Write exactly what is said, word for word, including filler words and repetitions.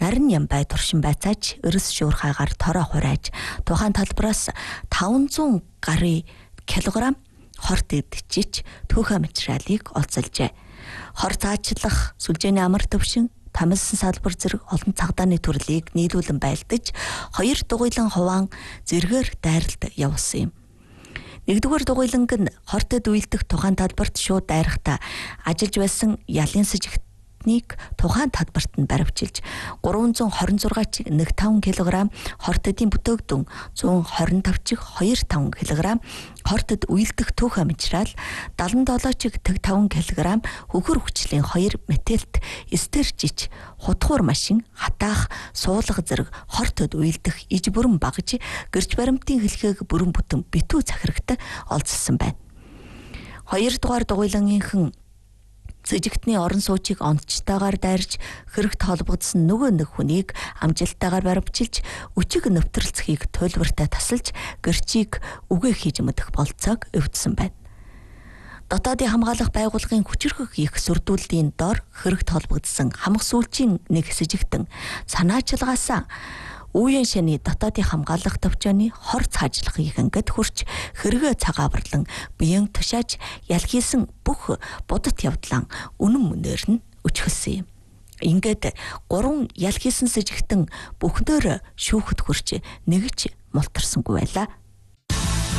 нарийн ям бай туршин байцааж өрс шуурхаагаар тороо хурааж тухайн талбараас таван зуун гаруй килограмм хорт идчихэж түүхэн материалыг олзолжээ. Хор цаачлах, сүлжээний амар төвшин, тамилсан салбар зэрэг олон цагдааны төрлийг нийлүүлэн байлдаж хоёр дугуйлан хуваан зэргээр дайралт явуулсан юм. Нэгдүгээр дугуйланг нь хортод үйлдэх тухайн талбарт шууд дайрахтаа ажиллаж байсан ялын сэжигтнийг тухайн талбарт нь баривчилж гурван зуун хорин зургаан чиг нэг таван килограмм хортодын бүтээгдэхүүн зуун хорин таван чиг хоёр таван килограмм хортод үйлдэх түүхэн материал далан долоо чиг таван килограмм хөхөр хүчлийн хоёр металлт эстержиж хутгуур машин хатаах суулга зэрэг хортод үйлдэх иж бүрэн багж гэрч баримтын хэлхээг бүрэн бүтэн битүү захирагт олзсон байна. Хоёрдугаар дугуйлангийнхан сэжигтний орон суучийг онцтойгоор дайрж хэрэгт холбогдсон нөгөө нэг хүнийг амжилттайгаар баримчилж өчиг нөвтрэлцхийг туйлбартай тасалж гэрчийг үгээ хийж мэдэх болцоог өвдсөн байна. Дотоодын хамгаалах байгууллагын хүчирхэг их сүрдүүллийн дор хэрэгт холбогдсон хамх сүүлчийн нэг сэжигтэн санаачилгаасаа үеийн шаны дотоодын хамгаалах төвчөөний хор цаажилгыг ингээд хурч хэрэгэ цагааварлан биеийн тушааж ялхийсэн бүх будат явдлан үнэн мөнөөр нь өчгөлсөн юм. Ингээд гурван ялхийсэн сэжигтэн бүхнээр шүүхэд хурч нэгж мултарсангүй байлаа.